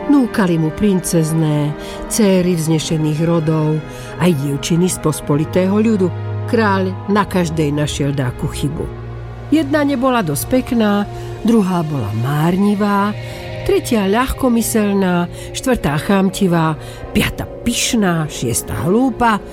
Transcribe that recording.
Núkali mu princezné, céry vznešených rodov, aj dievčiny z pospolitého ľudu. Kráľ na každej našiel dáku chybu. Jedna nebola dosť pekná, druhá bola márnivá, tretia ľahkomyselná, štvrtá chamtivá, piata pyšná, šiestá hlúpa,